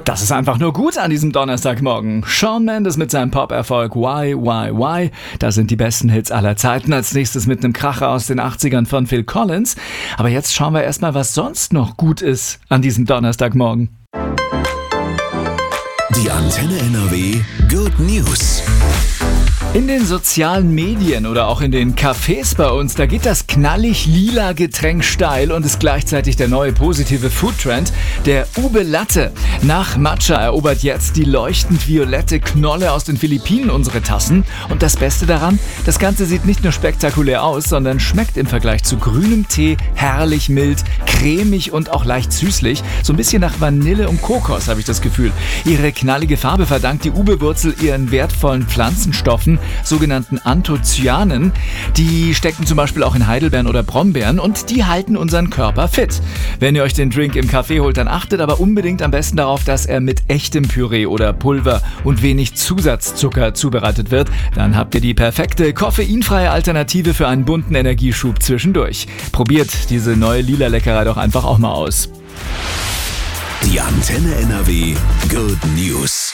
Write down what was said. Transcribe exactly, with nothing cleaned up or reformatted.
Das ist einfach nur gut an diesem Donnerstagmorgen. Shawn Mendes mit seinem Pop-Erfolg Why, Why, Why. Das sind die besten Hits aller Zeiten. Als nächstes mit einem Kracher aus den achtzigern von Phil Collins. Aber jetzt schauen wir erstmal, was sonst noch gut ist an diesem Donnerstagmorgen. Die Antenne N R W Good News. In den sozialen Medien oder auch in den Cafés bei uns, da geht das knallig-lila Getränk steil und ist gleichzeitig der neue positive Foodtrend, der Ube Latte. Nach Matcha erobert jetzt die leuchtend violette Knolle aus den Philippinen unsere Tassen. Und das Beste daran, das Ganze sieht nicht nur spektakulär aus, sondern schmeckt im Vergleich zu grünem Tee herrlich mild, cremig und auch leicht süßlich. So ein bisschen nach Vanille und Kokos, habe ich das Gefühl. Ihre knallige Farbe verdankt die Ube-Wurzel ihren wertvollen Pflanzenstoffen, sogenannten Anthocyanen. Die stecken zum Beispiel auch in Heidelbeeren oder Brombeeren und die halten unseren Körper fit. Wenn ihr euch den Drink im Café holt, dann achtet aber unbedingt am besten darauf, dass er mit echtem Püree oder Pulver und wenig Zusatzzucker zubereitet wird. Dann habt ihr die perfekte koffeinfreie Alternative für einen bunten Energieschub zwischendurch. Probiert diese neue lila Leckerei doch einfach auch mal aus. Die Antenne N R W Good News.